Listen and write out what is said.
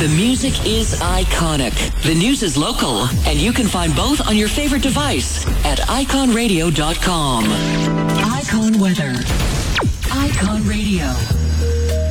The music is iconic. The news is local. And you can find both on your favorite device at iconradio.com. Icon Weather. Icon Radio.